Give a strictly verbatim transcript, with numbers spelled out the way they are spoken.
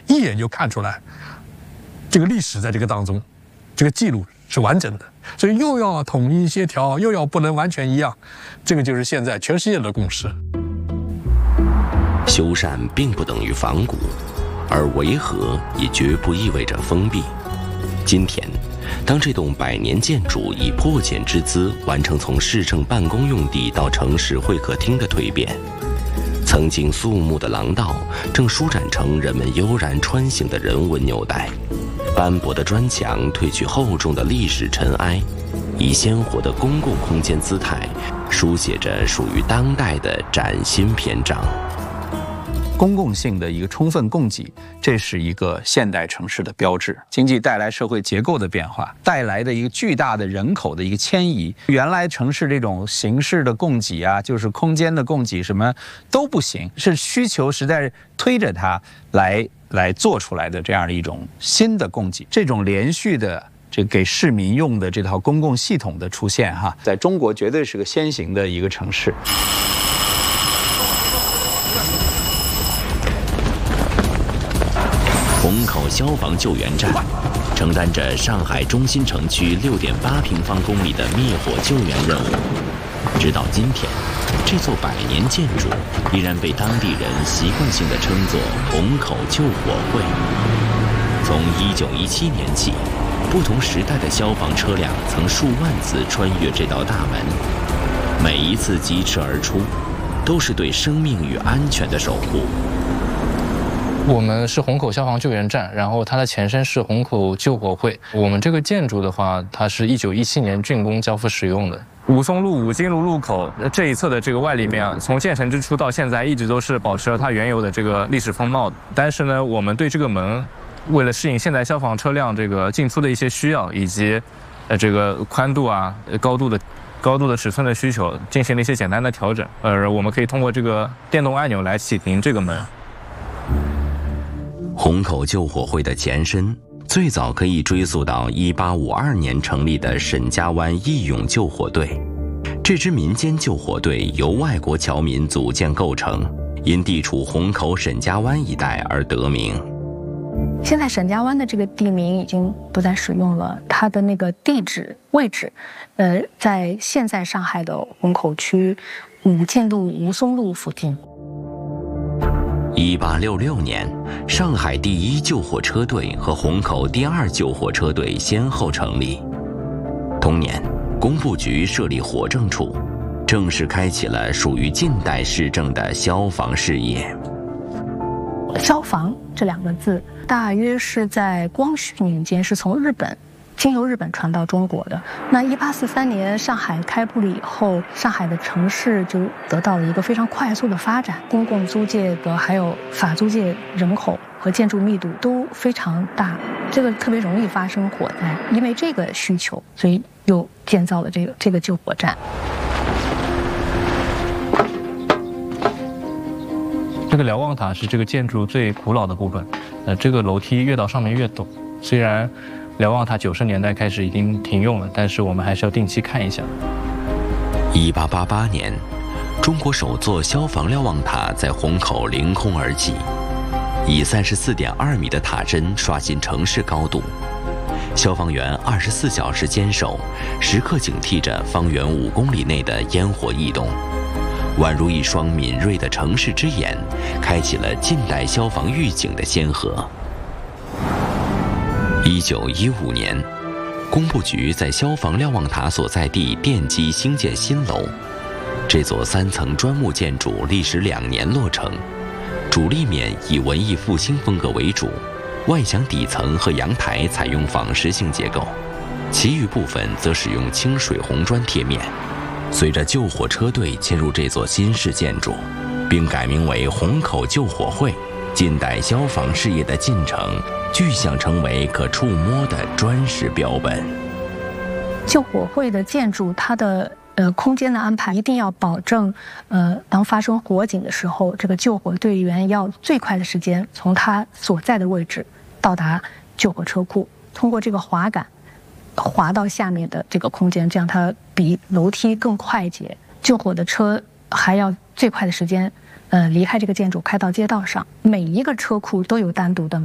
一眼就看出来，这个历史在这个当中，这个记录是完整的。所以又要统一协调，又要不能完全一样，这个就是现在全世界的共识。 修缮并不等于仿古，而维和也绝不意味着封闭。今天，当这栋百年建筑以破茧之姿完成从市政办公用地到城市会客厅的蜕变，曾经肃穆的廊道正舒展成人们悠然穿行的人文纽带。斑驳的砖墙褪去厚重的历史尘埃，以鲜活的公共空间姿态，书写着属于当代的崭新篇章。 公共性的一个充分供给，这是一个现代城市的标志。经济带来社会结构的变化，带来的一个巨大的人口的一个迁移。原来城市这种形式的供给啊，就是空间的供给，什么都不行，是需求实在推着它来来做出来的这样的一种新的供给。这种连续的这给市民用的这套公共系统的出现，哈，在中国绝对是个先行的一个城市。 虹口消防救援站承担着上海中心城区六点八平方公里的灭火救援任务。直到今天，这座百年建筑依然被当地人习惯性地称作虹口救火会。从一九一七年起，不同时代的消防车辆曾数万次穿越这道大门，每一次疾驰而出，都是对生命与安全的守护。 我们是虹口消防救援站，然后它的前身是虹口救火会。我们这个建筑的话，它是一九一七年竣工交付使用的。武松路武金路路口这一侧的这个外立面，从建成之初到现在一直都是保持了它原有的这个历史风貌的。但是呢，我们对这个门，为了适应现在消防车辆这个进出的一些需要，以及呃这个宽度啊、高度的高度的尺寸的需求，进行了一些简单的调整。呃，我们可以通过这个电动按钮来启停这个门。 虹口救火会的前身最早可以追溯到一八五二年成立的沈家湾义勇救火队。这支民间救火队由外国侨民组建构成，因地处虹口沈家湾一带而得名。 现在沈家湾的这个地名已经不再使用了，它的那个地址位置，呃，在现在上海的虹口区武进路吴淞路附近。 一八六六年，上海第一救火车队和虹口第二救火车队先后成立。同年，工部局设立火政处，正式开启了属于近代市政的消防事业。 消防这两个字，大约是在光绪年间是从日本经由日本传到中国的。那一八四三年上海开埠了以后，上海的城市就得到了一个非常快速的发展，公共租界的还有法租界人口和建筑密度都非常大，这个特别容易发生火灾。因为这个需求，所以又建造了这个这个救火站。 这个瞭望塔是这个建筑最古老的部分，呃，这个楼梯越到上面越陡。虽然瞭望塔九十年代开始已经停用了，但是我们还是要定期看一下。 一八八八年，中国首座消防瞭望塔在虹口凌空而起，以三十四点二米的塔身刷新城市高度。消防员二十四小时坚守，时刻警惕着方圆五公里内的烟火异动，宛如一双敏锐的城市之眼，开启了近代消防预警的先河。一九一五年，工部局在消防瞭望塔所在地奠基兴建新楼。这座三层砖木建筑历时两年落成，主立面以文艺复兴风格为主，外墙底层和阳台采用仿实性结构，其余部分则使用清水红砖贴面。随着救火车队迁入这座新式建筑，并改名为虹口救火会，近代消防事业的进程具象成为可触摸的砖石标本。 救火会的建筑，它的呃空间的安排一定要保证，呃，当发生火警的时候，这个救火队员要最快的时间从他所在的位置到达救火车库，通过这个滑杆滑到下面的这个空间，这样它比楼梯更快捷。救火的车还要最快的时间，呃，离开这个建筑开到街道上，每一个车库都有单独的